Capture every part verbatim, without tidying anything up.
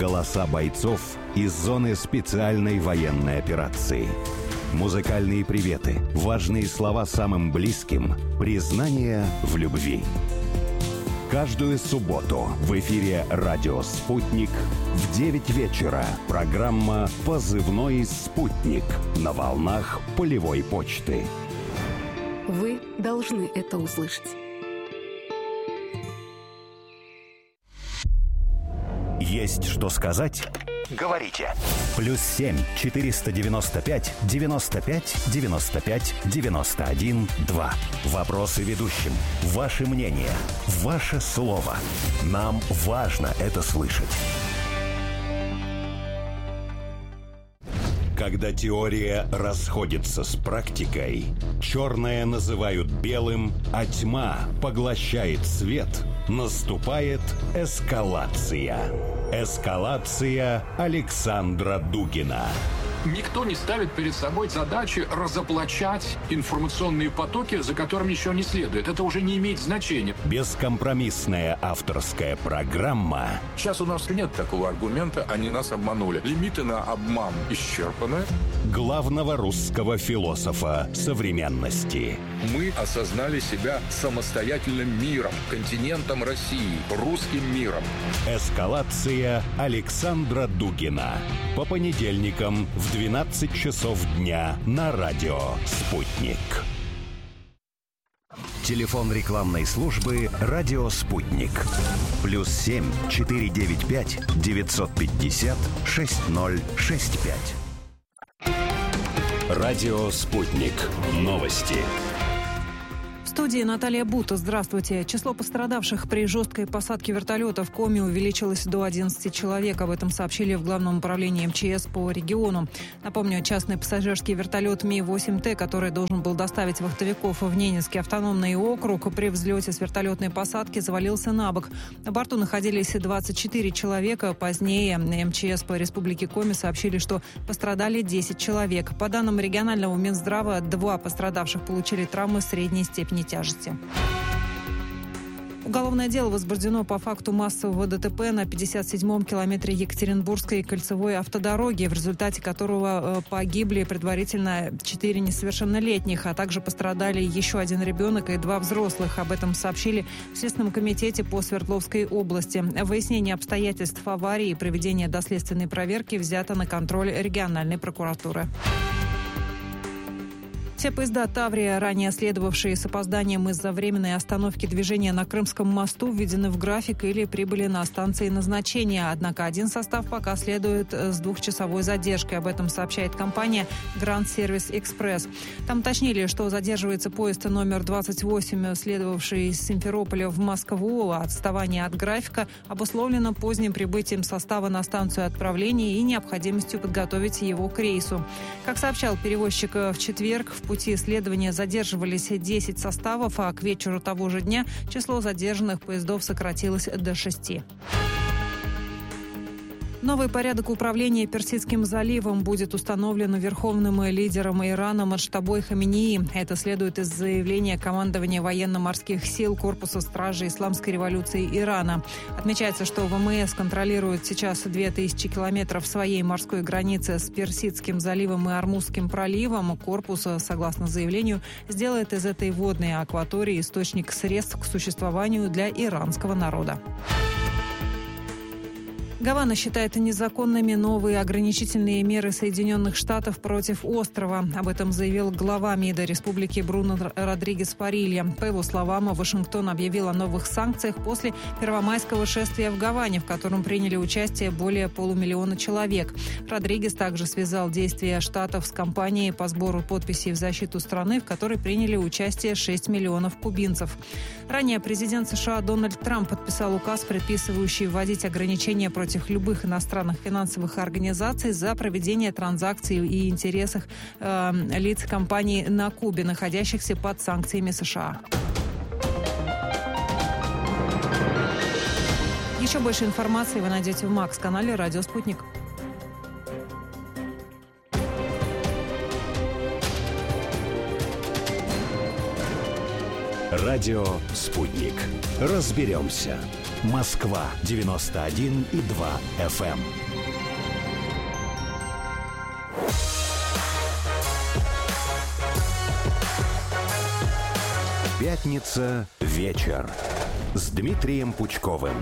Голоса бойцов из зоны специальной военной операции. Музыкальные приветы, важные слова самым близким, признание в любви. Каждую субботу в эфире «Радио Спутник» в девять вечера программа «Позывной Спутник» на волнах полевой почты. Вы должны это услышать. Есть что сказать? Говорите. Плюс семь четыреста девяносто пять девяносто пять девяносто пять девяносто один два. Вопросы ведущим. Ваше мнение. Ваше слово. Нам важно это слышать. Когда теория расходится с практикой, черное называют белым, а тьма поглощает свет, наступает эскалация. Эскалация Александра Дугина. Никто не ставит перед собой задачи разоблачать информационные потоки, за которыми еще не следует. Это уже не имеет значения. Бескомпромиссная авторская программа. Сейчас у нас нет такого аргумента, они нас обманули. Лимиты на обман исчерпаны. Главного русского философа современности. Мы осознали себя самостоятельным миром, континентом России, русским миром. Эскалация Александра Дугина. По понедельникам в двенадцать часов дня на радио «Спутник». Телефон рекламной службы «Радио Спутник». Плюс семь четыре девять пять девятьсот пятьдесят шесть ноль шесть пять. Радио «Спутник». Новости. В студии Наталья Бута. Здравствуйте. Число пострадавших при жесткой посадке вертолета в Коми увеличилось до одиннадцати человек. Об этом сообщили в Главном управлении эм че эс по региону. Напомню, частный пассажирский вертолет Ми восемь Т, который должен был доставить вахтовиков в Ненецкий автономный округ, при взлете с вертолетной посадки завалился на бок. На борту находились двадцать четыре человека. Позднее эм че эс по республике Коми сообщили, что пострадали десять человек. По данным регионального Минздрава, два пострадавших получили травмы средней степени тяжести. Уголовное дело возбуждено по факту массового ДТП на пятьдесят седьмом километре Екатеринбургской кольцевой автодороги, в результате которого погибли предварительно четыре несовершеннолетних, а также пострадали еще один ребенок и два взрослых. Об этом сообщили в Следственном комитете по Свердловской области. Выяснение обстоятельств аварии и проведение доследственной проверки взято на контроль региональной прокуратуры. Все поезда «Таврия», ранее следовавшие с опозданием из-за временной остановки движения на Крымском мосту, введены в график или прибыли на станции назначения. Однако один состав пока следует с двухчасовой задержкой. Об этом сообщает компания «Гранд Сервис Экспресс». Там уточнили, что задерживается поезд номер двадцать восемь, следовавший из Симферополя в Москву. Отставание от графика обусловлено поздним прибытием состава на станцию отправления и необходимостью подготовить его к рейсу. Как сообщал перевозчик в четверг, в пути следования задерживались десять составов, а к вечеру того же дня число задержанных поездов сократилось до шести. Новый порядок управления Персидским заливом будет установлен верховным лидером Ирана Муджтабой Хаминеи. Это следует из заявления командования военно-морских сил Корпуса стражей Исламской революции Ирана. Отмечается, что ВМС контролирует сейчас две тысячи километров своей морской границы с Персидским заливом и Ормузским проливом. Корпус, согласно заявлению, сделает из этой водной акватории источник средств к существованию для иранского народа. Гавана считает незаконными новые ограничительные меры Соединенных Штатов против острова. Об этом заявил глава МИДа республики Бруно Родригес Парилья. По его словам, Вашингтон объявил о новых санкциях после первомайского шествия в Гаване, в котором приняли участие более полумиллиона человек. Родригес также связал действия Штатов с кампанией по сбору подписей в защиту страны, в которой приняли участие шесть миллионов кубинцев. Ранее президент США Дональд Трамп подписал указ, предписывающий вводить ограничения против любых иностранных финансовых организаций за проведение транзакций и интересах э, лиц компаний на Кубе, находящихся под санкциями США. Еще больше информации вы найдете в Макс-канале «Радио Спутник». Радио «Спутник». Разберемся. Москва девяносто один и два эф эм. Пятница. Вечер. С Дмитрием Пучковым.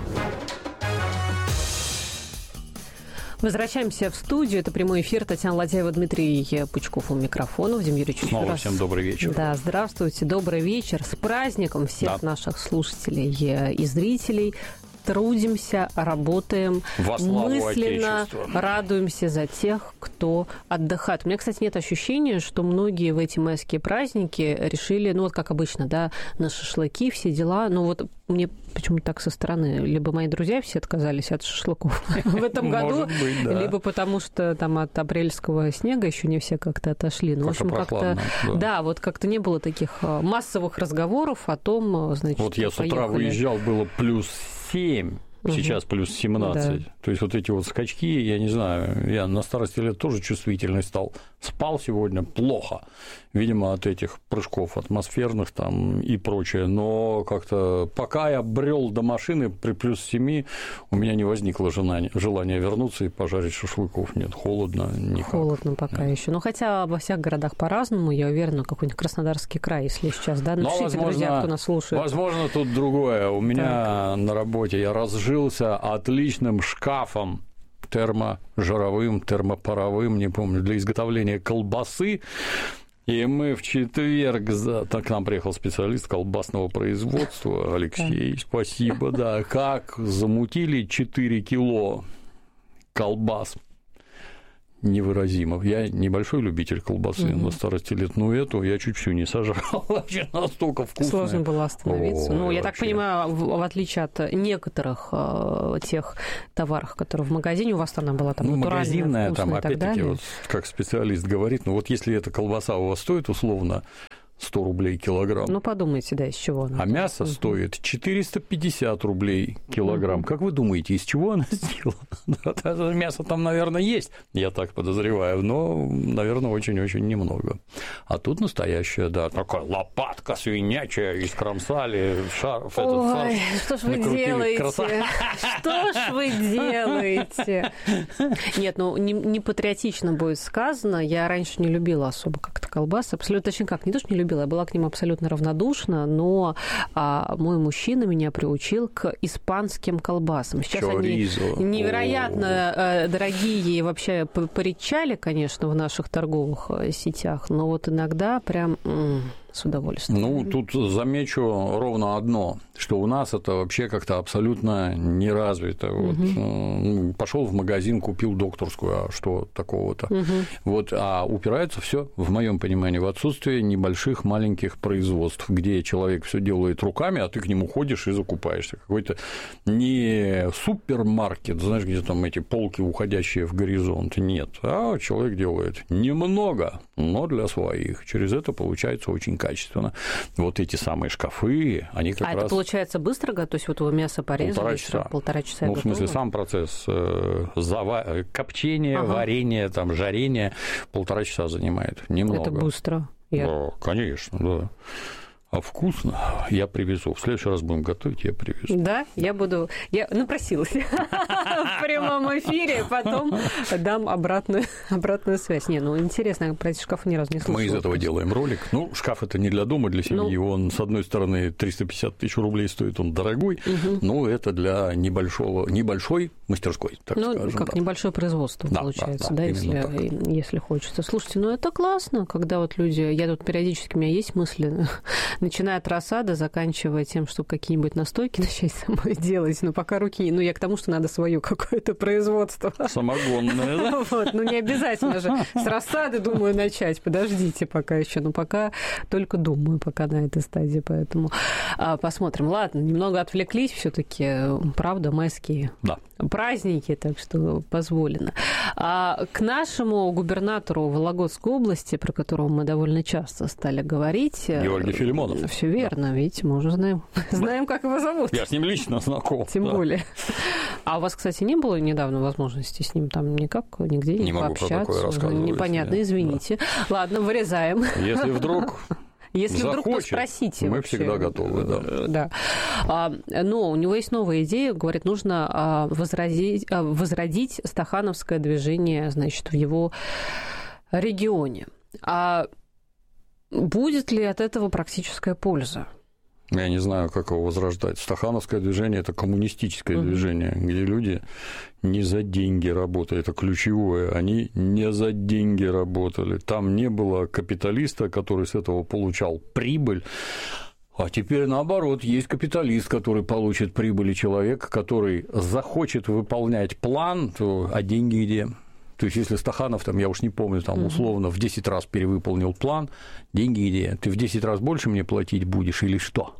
Возвращаемся в студию. Это прямой эфир. Татьяна Ладяева, Дмитрий Пучков у микрофона. Владимир Юрьевич, снова раз... всем добрый вечер. Да, здравствуйте. Добрый вечер. С праздником всех да. наших слушателей и зрителей. Трудимся, работаем, мысленно радуемся за тех, кто отдыхает. У меня, кстати, нет ощущения, что многие в эти майские праздники решили, ну вот как обычно, да, на шашлыки, все дела. Ну вот мне почему-то так со стороны. Либо мои друзья все отказались от шашлыков в этом году, либо потому что там от апрельского снега еще не все как-то отошли. Ну, в общем, как-то... Да, вот как-то не было таких массовых разговоров о том, значит, вот я с утра выезжал, было плюс семь, сейчас угу. плюс семнадцать. Да. То есть вот эти вот скачки, я не знаю, я на старости лет тоже чувствительный стал. Спал сегодня плохо, видимо, от этих прыжков атмосферных там и прочее. Но как-то пока я брел до машины при плюс семи, у меня не возникло желания, желания вернуться и пожарить шашлыков. Нет, холодно никак. Холодно пока Нет. еще. Ну, хотя во всех городах по-разному, я уверена, какой-нибудь Краснодарский край, если сейчас, да, напишите, возможно, друзья, кто нас слушает. Возможно, тут другое. У меня так. на работе я разжился отличным шкафом терможаровым, термопаровым, не помню, для изготовления колбасы. И мы в четверг, так к нам приехал специалист колбасного производства, Алексей, спасибо, да, как замутили четыре кило колбас. Невыразимо. Я небольшой любитель колбасы угу. на старости лет, но эту я чуть всю не сожрал. Вообще настолько вкусно. Сложно было остановиться. О, ну, я вообще. так понимаю, в, в отличие от некоторых э, тех товаров, которые в магазине, у вас она была там ну, натуральная, магазинная, там, опять-таки, далее. вот, как специалист говорит, ну вот если эта колбаса у вас стоит условно сто рублей килограмм. Ну, подумайте, да, из чего она. А мясо угу. стоит четыреста пятьдесят рублей килограмм. Угу. Как вы думаете, из чего она сделана? Мясо там, наверное, есть, я так подозреваю, но, наверное, очень-очень немного. А тут настоящая, да, такая лопатка свинячая, искромсали, шарф, Ой, этот фарш. Что ж вы делаете? Что ж вы делаете? Нет, ну, не, не патриотично будет сказано. Я раньше не любила особо как-то колбасы. Абсолютно, точнее как, не то, что не любила, я была к ним абсолютно равнодушна, но а, мой мужчина меня приучил к испанским колбасам. Сейчас Чоризо. Они невероятно О-о-о. дорогие и вообще поричали, конечно, в наших торговых сетях, но вот иногда прям м- с удовольствием. Ну, тут замечу ровно одно, что у нас это вообще как-то абсолютно не развито. Угу. Вот, пошел в магазин, купил докторскую, а что такого-то? Угу. Вот, а упирается все, в моем понимании, в отсутствие небольших маленьких производств, где человек все делает руками, а ты к нему ходишь и закупаешься. Какой-то не супермаркет, знаешь, где там эти полки, уходящие в горизонт, нет, а человек делает немного, но для своих. Через это получается очень качественно. Вот эти самые шкафы, они как а раз... А это получается быстро, то есть вот вы мясо порезали? Полтора часа. Полтора часа ну, в смысле, сам процесс э, зава... копчения, ага. варенья, там, жарения полтора часа занимает. Немного. Это быстро. Я... Да, конечно, да. А вкусно я привезу. В следующий раз будем готовить, я привезу. Да, я буду... Я напросилась в прямом эфире, потом дам обратную, обратную связь. Не, ну интересно, я про эти шкафы ни разу не слышала. Мы из этого делаем ролик. Ну, шкаф это не для дома, для семьи. Ну, он, с одной стороны, триста пятьдесят тысяч рублей стоит, он дорогой, угу. но это для небольшого, небольшой мастерской, так ну, скажем. Ну, как да. небольшое производство, да, получается, да, да, да, если, если хочется. Слушайте, ну это классно, когда вот люди... Я тут периодически, у меня есть мысли... Начиная от рассады, заканчивая тем, чтобы какие-нибудь настойки начать самой делать. Но пока руки не... Ну, я к тому, что надо свое какое-то производство. Самогонное, да? Вот, ну, не обязательно же с рассады, думаю, начать. Подождите пока еще. Ну, пока только думаю, пока на этой стадии. Поэтому а, посмотрим. Ладно, немного отвлеклись все-таки. Правда, майские да. праздники, так что позволено. А к нашему губернатору Вологодской области, про которого мы довольно часто стали говорить... Георгий Филимонов. Все верно, да. Видите, мы уже знаем, знаем, как его зовут. Я с ним лично знаком. Тем да. более. А у вас, кстати, не было недавно возможности с ним там никак, нигде не, не пообщаться? Не могу про такое рассказывать. Непонятно, нет. извините. Да. Ладно, вырезаем. Если вдруг... Если захочет, вдруг, то спросите. Мы вообще. всегда готовы, да. да. А, но у него есть новая идея, говорит, нужно возродить, возродить стахановское движение, значит, в его регионе. А будет ли от этого практическая польза? Я не знаю, как его возрождать. Стахановское движение – это коммунистическое mm-hmm. движение, где люди не за деньги работали. Это ключевое. Они не за деньги работали. Там не было капиталиста, который с этого получал прибыль. А теперь наоборот, есть капиталист, который получит прибыль, и человек, который захочет выполнять план, то, а деньги где? То есть, если Стаханов, там, я уж не помню, там, условно, в десять раз перевыполнил план, деньги где? Ты в десять раз больше мне платить будешь или что?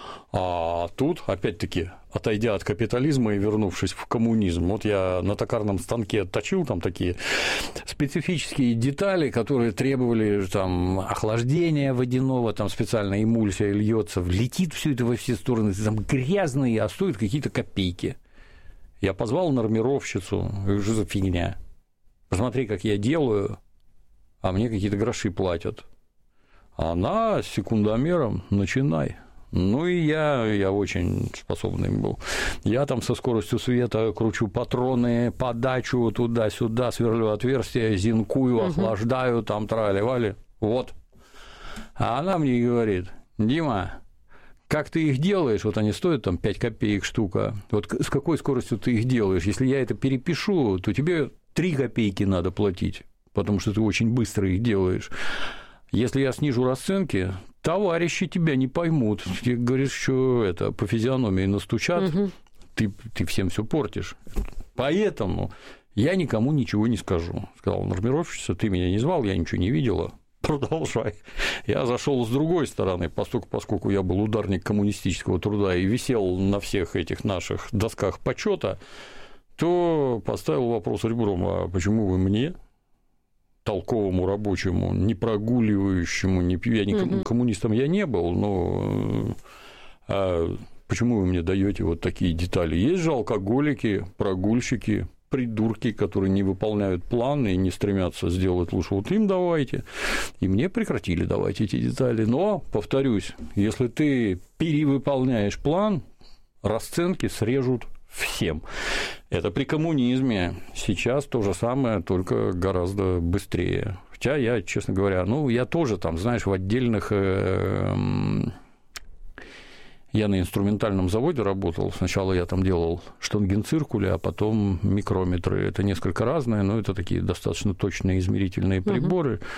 А тут, опять-таки, отойдя от капитализма и вернувшись в коммунизм, вот я на токарном станке точил там такие специфические детали, которые требовали там охлаждения водяного, там специальная эмульсия льется, летит все это во все стороны, там грязные, а стоит какие-то копейки. Я позвал нормировщицу, говорю, что за фигня? Посмотри, как я делаю, а мне какие-то гроши платят. Она с секундомером начинай. Ну и я, я очень способный был. Я там со скоростью света кручу патроны, подачу туда-сюда, сверлю отверстия, зинкую, охлаждаю, там трали-вали. Вот. А она мне говорит: Дима, как ты их делаешь, вот они стоят там пять копеек штука, вот с какой скоростью ты их делаешь? Если я это перепишу, то тебе три копейки надо платить, потому что ты очень быстро их делаешь. Если я снижу расценки, товарищи тебя не поймут. Ты говоришь, что это по физиономии настучат, угу. ты, ты всем все портишь. Поэтому я никому ничего не скажу. Сказал нормировщица, ты меня не звал, я ничего не видела. Продолжай. Я зашел с другой стороны, поскольку, поскольку я был ударник коммунистического труда и висел на всех этих наших досках почета, то поставил вопрос ребром: а почему вы мне, толковому рабочему, не прогуливающему, не пью, я не mm-hmm. коммунистом я не был, но а почему вы мне даете вот такие детали? Есть же алкоголики, прогульщики, придурки, которые не выполняют планы и не стремятся сделать лучше, вот им давайте. И мне прекратили давать эти детали. Но, повторюсь, если ты перевыполняешь план, расценки срежут всем. Это при коммунизме. Сейчас то же самое, только гораздо быстрее. Хотя я, честно говоря, ну, я тоже там, знаешь, в отдельных... Я на инструментальном заводе работал. Сначала я там делал штангенциркули, а потом микрометры. Это несколько разное, но это такие достаточно точные измерительные приборы. Uh-huh.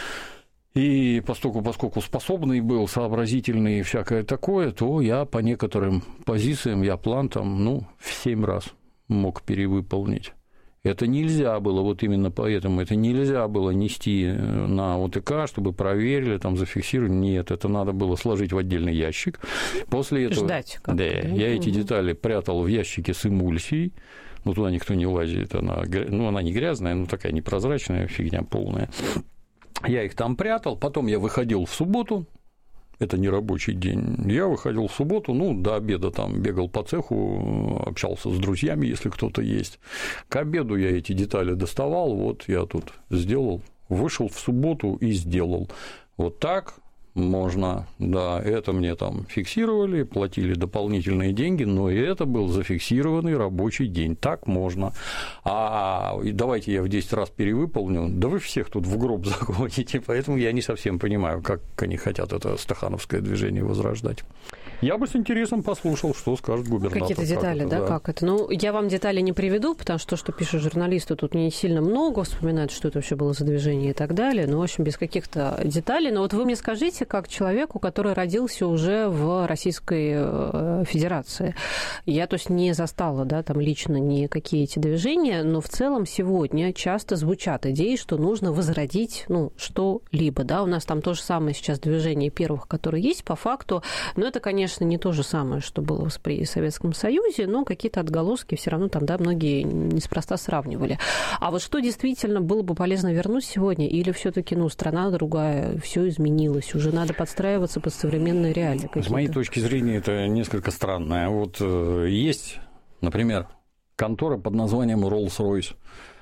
И поскольку, поскольку способный был, сообразительный и всякое такое, то я по некоторым позициям, я план там, ну, в семь раз мог перевыполнить. Это нельзя было, вот именно поэтому, это нельзя было нести на ОТК, чтобы проверили, там, зафиксировали. Нет, это надо было сложить в отдельный ящик. После этого... Ждать. Да, да, я эти детали прятал в ящике с эмульсией. Ну, туда никто не лазит, она, ну, она не грязная, но такая непрозрачная фигня полная. Я их там прятал, потом я выходил в субботу, это не рабочий день, я выходил в субботу, ну, до обеда там бегал по цеху, общался с друзьями, если кто-то есть. К обеду я эти детали доставал, вот я тут сделал, вышел в субботу и сделал. Вот так можно, да, это мне там фиксировали, платили дополнительные деньги, но и это был зафиксированный рабочий день, так можно. А давайте я в десять раз перевыполню, да вы всех тут в гроб загоните, поэтому я не совсем понимаю, как они хотят это стахановское движение возрождать. Я бы с интересом послушал, что скажет губернатор. Какие-то детали, это, да, да, как это? Ну, я вам детали не приведу, потому что то, что пишут журналисты, тут не сильно много, вспоминают, что это вообще было за движение и так далее, ну, в общем, без каких-то деталей. Но вот вы мне скажите, как человеку, который родился уже в Российской Федерации. Я, то есть, не застала, да, там лично никакие эти движения, но в целом сегодня часто звучат идеи, что нужно возродить, ну, что-либо, да, у нас там то же самое сейчас движение первых, которые есть по факту, но это, конечно, не то же самое, что было при Советском Союзе, но какие-то отголоски все равно там, да, многие неспроста сравнивали. А вот что действительно было бы полезно вернуть сегодня, или все-таки, ну, страна другая, все изменилось, уже надо подстраиваться под современные реалии какие-то? С моей точки зрения, это несколько странное. Вот есть, например, контора под названием Rolls-Royce.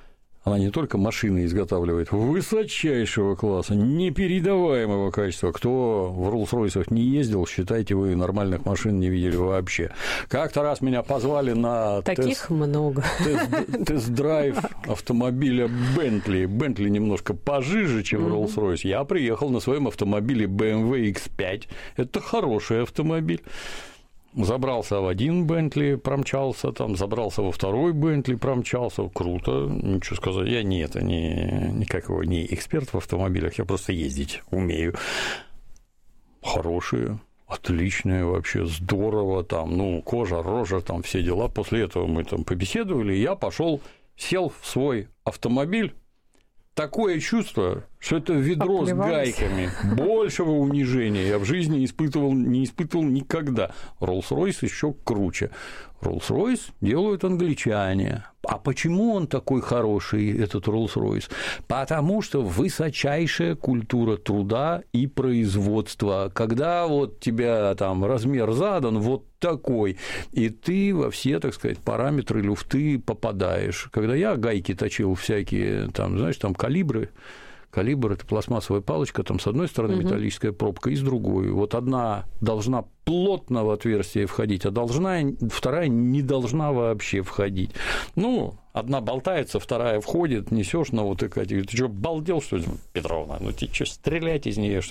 Она не только машины изготавливает высочайшего класса, непередаваемого качества. Кто в Роллс-Ройсах не ездил, считайте, вы нормальных машин не видели вообще. Как-то раз меня позвали на Таких тест, много. Тест, тест-драйв автомобиля Бентли. Бентли немножко пожиже, чем mm-hmm. Роллс-Ройс. Я приехал на своем автомобиле бэ эм вэ икс пять. Это хороший автомобиль. Забрался в один Бентли, промчался, там, забрался во второй Бентли, промчался. Круто, ничего сказать. Я не это, не, никакого не эксперт в автомобилях, я просто ездить умею. Хорошие, отличные вообще, здорово, там, ну, кожа, рожа, там, все дела. После этого мы там побеседовали, и я пошел, сел в свой автомобиль. Такое чувство, что это ведро с гайками. Большего унижения я в жизни испытывал, не испытывал никогда. Роллс-Ройс еще круче. Роллс-Ройс делают англичане. А почему он такой хороший, этот Роллс-Ройс? Потому что высочайшая культура труда и производства. Когда вот тебя там размер задан вот такой, и ты во все, так сказать, параметры люфты попадаешь. Когда я гайки точил всякие, там, знаешь, там калибры, калибр – это пластмассовая палочка, там с одной стороны металлическая пробка и с другой. Вот одна должна плотно в отверстие входить, а должна, вторая не должна вообще входить. Ну, одна болтается, вторая входит, несешь на вот такая. Ты что, балдел, что ли, Петровна? Ну, ты что, стрелять из нее?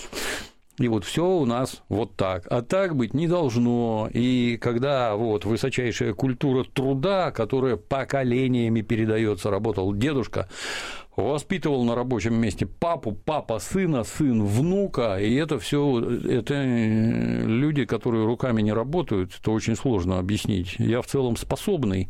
И вот все у нас вот так. А так быть не должно. И когда вот высочайшая культура труда, которая поколениями передается, работал дедушка, воспитывал на рабочем месте папу, папа сына, сын внука, и это все это люди, которые руками не работают, это очень сложно объяснить. Я в целом способный,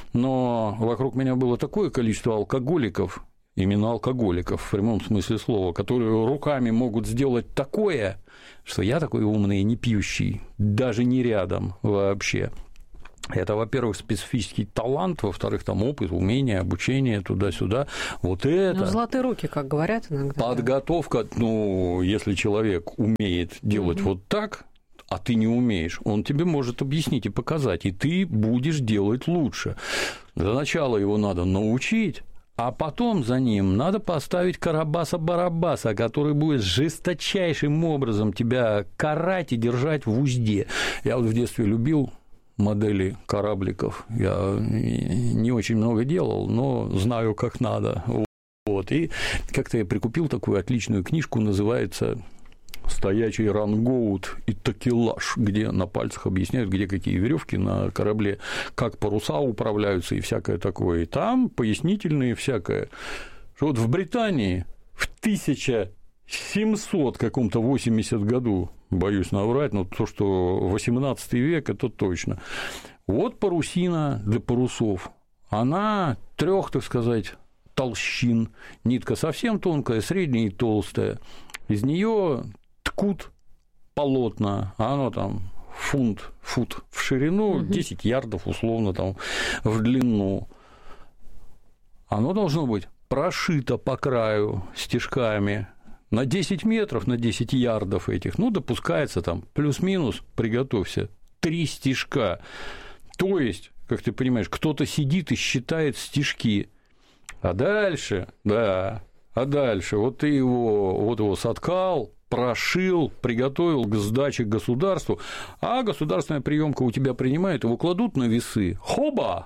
но вокруг меня было такое количество алкоголиков, именно алкоголиков в прямом смысле слова, которые руками могут сделать такое, что я такой умный и не пьющий, даже не рядом вообще. Это, во-первых, специфический талант, во-вторых, там опыт, умение, обучение туда-сюда. Вот это... Ну, золотые руки, как говорят иногда. Подготовка, ну, если человек умеет делать mm-hmm. вот так, а ты не умеешь, он тебе может объяснить и показать, и ты будешь делать лучше. Для начала его надо научить, а потом за ним надо поставить Карабаса-Барабаса, который будет жесточайшим образом тебя карать и держать в узде. Я вот в детстве любил модели корабликов. Я не очень много делал, но знаю, как надо. Вот. И как-то я прикупил такую отличную книжку, называется «Стоячий рангоут и такелаж», где на пальцах объясняют, где какие веревки на корабле, как паруса управляются и всякое такое. И там пояснительные всякое. Что вот в Британии в тысяча семьсот каком-то восемьдесят году, боюсь наврать, но то, что восемнадцатый век, это точно. Вот парусина для парусов. Она трех, так сказать, толщин. Нитка совсем тонкая, средняя и толстая. Из нее ткут полотна, а оно там фунт, фут в ширину, десять ярдов условно там в длину. Оно должно быть прошито по краю стежками на десять метров, на десять ярдов этих, ну, допускается там плюс-минус, приготовься, три стежка. То есть, как ты понимаешь, кто-то сидит и считает стежки, а дальше, да, а дальше вот ты его, вот его соткал, прошил, приготовил к сдаче государству, а государственная приемка у тебя принимает, его кладут на весы, хоба!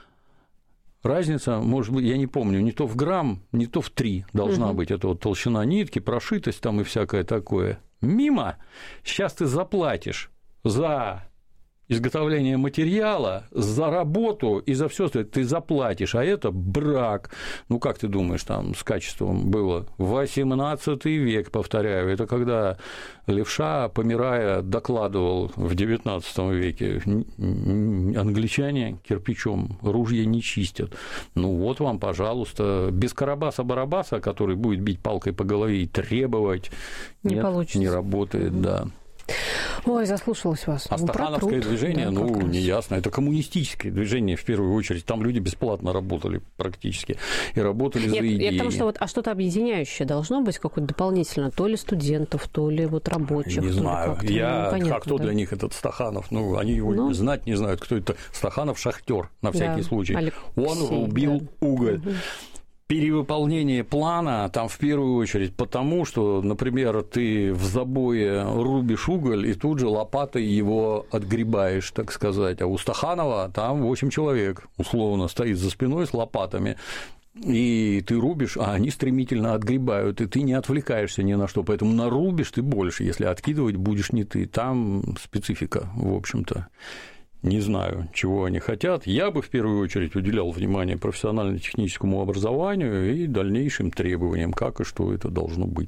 Разница, может быть, я не помню, не то в грамм, не то в три должна угу. быть. Это вот толщина нитки, прошитость там и всякое такое. Мимо. Сейчас ты заплатишь за изготовление материала, за работу и за все остальное ты заплатишь, а это брак. Ну, как ты думаешь, там с качеством было? восемнадцатый век, повторяю, это когда левша, помирая, докладывал в девятнадцатом веке, англичане кирпичом ружья не чистят. Ну, вот вам, пожалуйста, без Карабаса-Барабаса, который будет бить палкой по голове и требовать, не, нет, получится. Не работает, mm-hmm. да. Ой, заслушалась вас. А стахановское движение, да, ну, неясно. Это коммунистическое движение, в первую очередь. Там люди бесплатно работали практически. И работали Нет, за идеи. Я потому что вот, а что-то объединяющее должно быть какое-то дополнительно? То ли студентов, то ли вот рабочих. Не знаю. Ли я, ну, понятно, а кто да? для них этот Стаханов? Ну, они его ну, знать не знают, кто это. Стаханов шахтер на всякий да, случай. Алексей, Он рубил да. уголь. Угу. перевыполнение плана там в первую очередь потому, что, например, ты в забое рубишь уголь и тут же лопатой его отгребаешь, так сказать. А у Стаханова там восемь человек, условно, стоит за спиной с лопатами. И ты рубишь, а они стремительно отгребают, и ты не отвлекаешься ни на что, поэтому нарубишь ты больше, если откидывать будешь не ты. Там специфика, в общем-то. Не знаю, чего они хотят. Я бы в первую очередь уделял внимание профессионально-техническому образованию и дальнейшим требованиям, как и что это должно быть.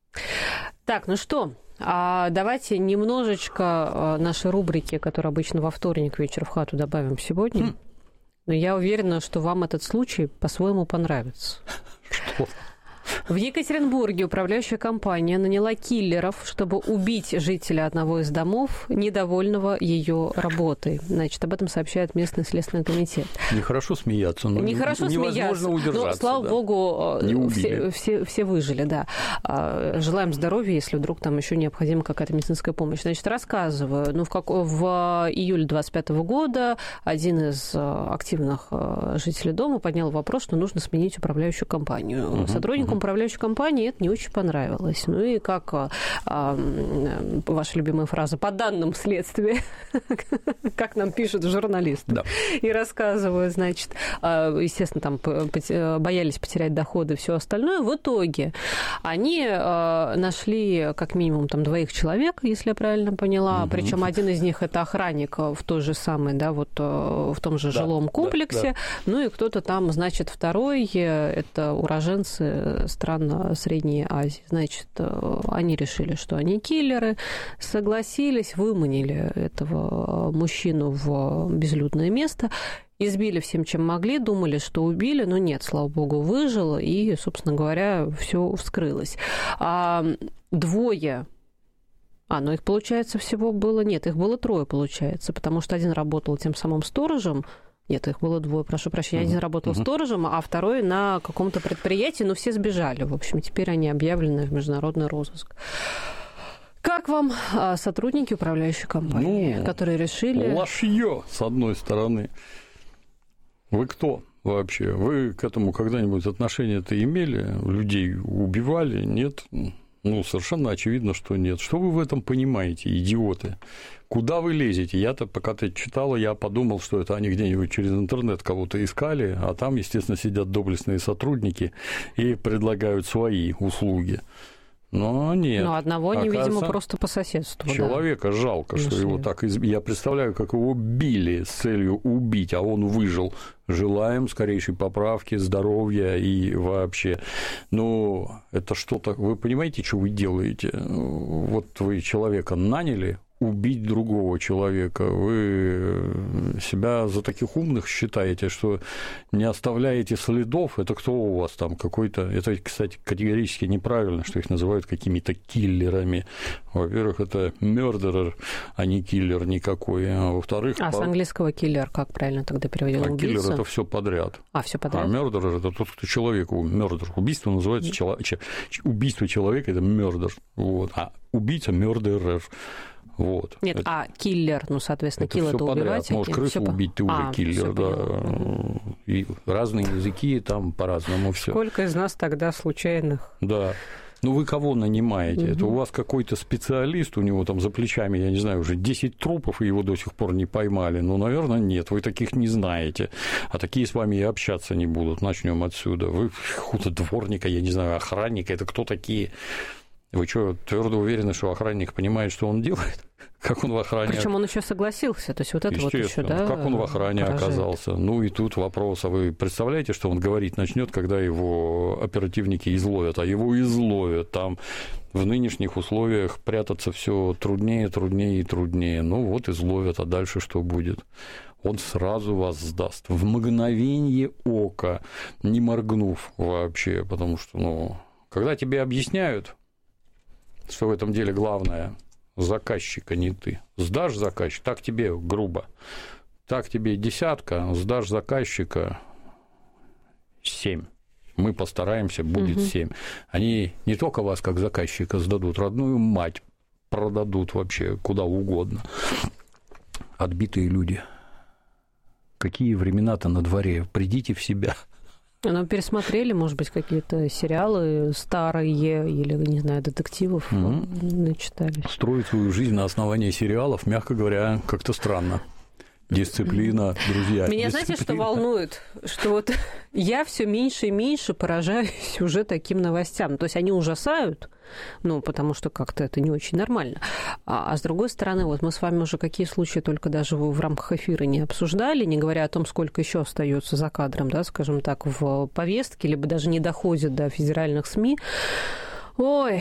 Так, ну что, давайте немножечко нашей рубрики, которая обычно во вторник вечер в хату, добавим сегодня. Хм. Но я уверена, что вам этот случай по-своему понравится. Что? В Екатеринбурге управляющая компания наняла киллеров, чтобы убить жителя одного из домов, недовольного ее работой. Значит, об этом сообщает местный следственный комитет. Нехорошо смеяться, но Нехорошо невозможно смеяться, удержаться. Но, слава да. богу, все, все, все выжили, да. Желаем здоровья, если вдруг там еще необходима какая-то медицинская помощь. Значит, рассказываю. Ну, в, как... в июле двадцать пятого года один из активных жителей дома поднял вопрос, что нужно сменить управляющую компанию. Угу, Сотрудникам угу. управляющей компании это не очень понравилось. Ну и как а, а, ваша любимая фраза, по данным следствия, как нам пишут журналисты, да. и рассказывают, значит, естественно, там боялись потерять доходы и все остальное. В итоге они нашли как минимум там двоих человек, если я правильно поняла, угу. причем один из них это охранник в той же самой, да, вот в том же да, жилом комплексе, да, да. ну и кто-то там, значит, второй, это уроженцы стран Средней Азии. Значит, они решили, что они киллеры, согласились, выманили этого мужчину в безлюдное место, избили всем, чем могли, думали, что убили, но нет, слава богу, выжил, и, собственно говоря, все вскрылось. А двое... А, ну их, получается, всего было... Нет, их было трое, получается, потому что один работал тем самым сторожем. Нет, их было двое, прошу прощения. Один uh-huh. работал uh-huh. сторожем, а второй на каком-то предприятии, но все сбежали. В общем, теперь они объявлены в международный розыск. Как вам сотрудники управляющей компании, ну, которые решили... Лошье, с одной стороны. Вы кто вообще? Вы к этому когда-нибудь отношение-то имели? Людей убивали? Нет? Ну, совершенно очевидно, что нет. Что вы в этом понимаете, идиоты? Куда вы лезете? Я-то, пока ты читала, я подумал, что это они где-нибудь через интернет кого-то искали, а там, естественно, сидят доблестные сотрудники и предлагают свои услуги. Но нет. Но одного они, видимо, просто по соседству. Человека да. жалко, что его так избили. Я представляю, как его били с целью убить, а он выжил. Желаем скорейшей поправки, здоровья и вообще. Ну, это что-то... Вы понимаете, что вы делаете? Вот вы человека наняли убить другого человека. Вы себя за таких умных считаете, что не оставляете следов. Это кто у вас там какой-то... Это, кстати, категорически неправильно, что их называют какими-то киллерами. Во-первых, это murderer, а не киллер никакой. А во-вторых... А с английского киллер как правильно тогда переводил? А киллер – это все подряд. А, все подряд. А murderer – это тот, кто человеку... Murder. Убийство называется... Чело... Убийство человека – это murder. Вот. А убийца – murderer. Вот. Нет, это... а киллер, ну, соответственно, килл это убивать. Можешь крысу всё... убить, ты а, уже киллер, да. И разные языки там по-разному все. Сколько из нас тогда случайных? Да. Ну, вы кого нанимаете? Угу. Это у вас какой-то специалист, у него там за плечами, я не знаю, уже десять трупов, и его до сих пор не поймали. Ну, наверное, нет, вы таких не знаете. А такие с вами и общаться не будут. Начнем отсюда. Вы какого-то дворника, я не знаю, охранника, это кто такие? Вы что, твердо уверены, что охранник понимает, что он делает? Как он в охране? Причем он еще согласился, то есть вот это вот еще, да? Как он в охране поражает. Оказался? Ну и тут вопрос, а вы представляете, что он говорить начнет, когда его оперативники изловят, а его изловят там. В нынешних условиях прятаться все труднее, труднее и труднее. Ну вот изловят, а дальше что будет? Он сразу вас сдаст в мгновение ока, не моргнув вообще, потому что, ну, когда тебе объясняют, что в этом деле главное, заказчика не ты. Сдашь заказчик, так тебе грубо. Так тебе десятка, сдашь заказчика семь. Мы постараемся, будет угу. семь. Они не только вас как заказчика сдадут, родную мать продадут вообще куда угодно. Отбитые люди. Какие времена-то на дворе? Придите в себя. Ну, пересмотрели, может быть, какие-то сериалы старые или, не знаю, детективов mm-hmm. начитались. Строить свою жизнь на основании сериалов, мягко говоря, как-то странно. Дисциплина, друзья. Меня, дисциплина. Знаете, что волнует? Что вот я все меньше и меньше поражаюсь уже таким новостям. То есть они ужасают, ну, потому что как-то это не очень нормально. А, а с другой стороны, вот мы с вами уже какие случаи только даже в, в рамках эфира не обсуждали, не говоря о том, сколько еще остается за кадром, да, скажем так, в повестке, либо даже не доходит до федеральных СМИ. Ой,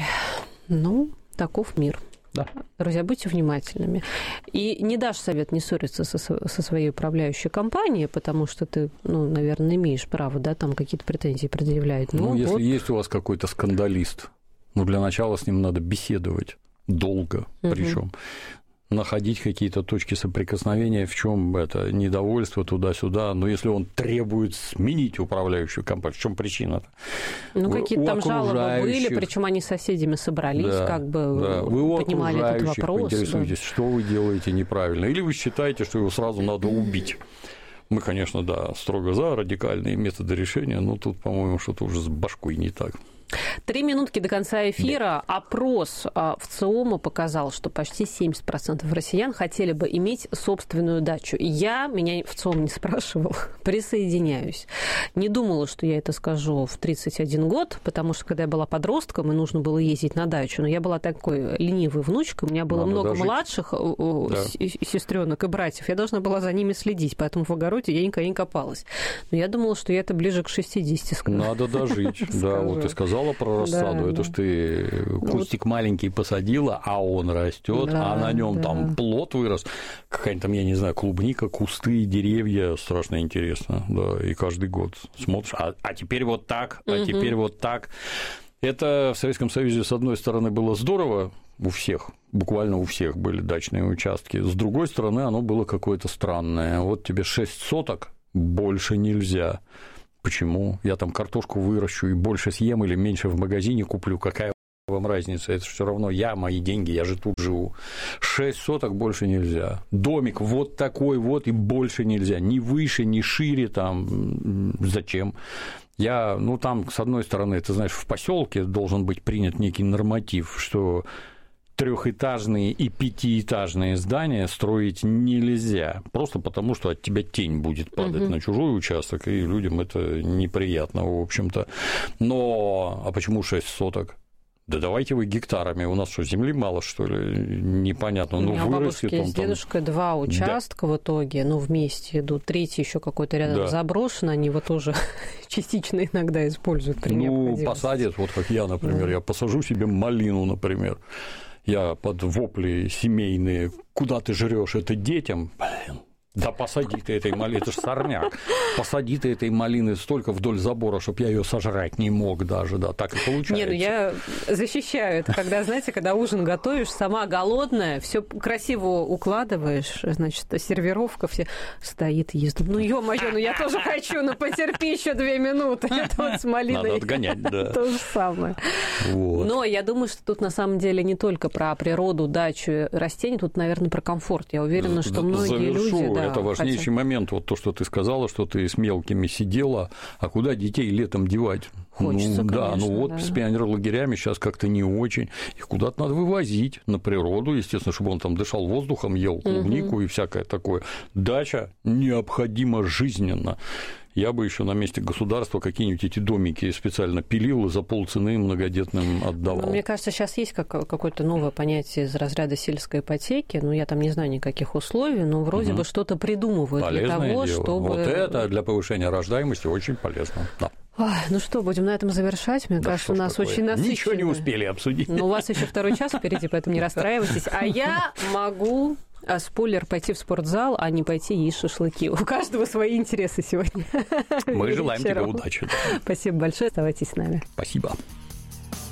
ну, таков мир. Да. Друзья, будьте внимательными. И не дашь совет не ссориться со, со своей управляющей компанией, потому что ты, ну, наверное, имеешь право, да, там какие-то претензии предъявлять. Ну, ну если вот... есть у вас какой-то скандалист, ну, для начала с ним надо беседовать долго, угу. причем находить какие-то точки соприкосновения, в чем это недовольство туда-сюда. Но если он требует сменить управляющую компанию, в чем причина-то? Ну, какие-то там жалобы были, причем они с соседями собрались, да, как бы да. Вы поднимали этот вопрос. Поинтересуйтесь, да. что вы делаете неправильно. Или вы считаете, что его сразу надо убить. Мы, конечно, да, строго за радикальные методы решения, но тут, по-моему, что-то уже с башкой не так. Три минутки до конца эфира. Да. Опрос в ЦИОМа показал, что почти семьдесят процентов россиян хотели бы иметь собственную дачу. Я, меня в ЦИОМ не спрашивал, присоединяюсь. Не думала, что я это скажу в тридцать один год, потому что, когда я была подростком, и нужно было ездить на дачу, но я была такой ленивой внучкой, у меня было Надо много дожить. младших да. сестренок и братьев, я должна была за ними следить, поэтому в огороде я никогда не копалась. Но я думала, что я это ближе к шестидесяти скажу. Надо дожить, да, вот ты сказала про рассаду, да, это да. ж ты кустик вот. маленький посадила, а он растет, да, а на нем да. там плод вырос, какая-нибудь там, я не знаю, клубника, кусты, деревья, страшно интересно, да, и каждый год смотришь, а, а теперь вот так, а угу. теперь вот так. Это в Советском Союзе, с одной стороны, было здорово, у всех, буквально у всех были дачные участки, с другой стороны, оно было какое-то странное. Вот тебе шесть соток, больше нельзя. Почему? Я там картошку выращу и больше съем или меньше в магазине куплю, какая вам разница? Это все равно я, мои деньги, я же тут живу. Шесть соток больше нельзя. Домик вот такой вот и больше нельзя. Ни выше, ни шире там. Зачем? Я, ну там, с одной стороны, ты знаешь, в поселке должен быть принят некий норматив, что трехэтажные и пятиэтажные здания строить нельзя, просто потому что от тебя тень будет падать угу. на чужой участок, и людям это неприятно, в общем-то. Но, а почему шесть соток? Да давайте вы гектарами, у нас что, земли мало, что ли? Непонятно. Ну, у меня вырастет он с дедушкой там... два участка да. в итоге, ну, вместе идут, третий еще какой-то рядом да. заброшен, они его тоже частично иногда используют при необходимости. Ну, посадят, вот как я, например, да. я посажу себе малину, например, я под вопли семейные, куда ты жрешь это детям, блин. Да посади ты этой малины, это ж сорняк. Посади ты этой малины столько вдоль забора, чтобы я ее сожрать не мог даже, да, так и получается. Не, ну я защищаю это, когда, знаете, когда ужин готовишь, сама голодная, все красиво укладываешь, значит, сервировка все стоит, ест. Ну, ё-моё, ну я тоже хочу, ну потерпи еще две минуты. Это вот с малиной. Надо отгонять, да. То же самое. Вот. Но я думаю, что тут на самом деле не только про природу, дачу, растений, тут, наверное, про комфорт. Я уверена, что многие люди... Это важнейший хотя... момент, вот то, что ты сказала, что ты с мелкими сидела, а куда детей летом девать? Хочется, ну, конечно, да, ну отпуск да. с пионерлагерями сейчас как-то не очень. Их куда-то надо вывозить на природу, естественно, чтобы он там дышал воздухом, ел клубнику угу. и всякое такое. Дача необходима жизненно. Я бы еще на месте государства какие-нибудь эти домики специально пилил и за полцены многодетным отдавал. Мне кажется, сейчас есть какое-то новое понятие из разряда сельской ипотеки. Ну, я там не знаю никаких условий, но вроде угу. бы что-то придумывают Полезное для того, дело. чтобы... Вот это для повышения рождаемости очень полезно. Да. Ой, ну что, будем на этом завершать. Мне да кажется, у нас такое? Очень насыщенно. Ничего не успели обсудить. Но у вас еще второй час впереди, поэтому не расстраивайтесь. А я могу... А спойлер, пойти в спортзал, а не пойти есть шашлыки. У каждого свои интересы сегодня. Мы желаем тебе удачи. Спасибо большое. Оставайтесь с нами. Спасибо.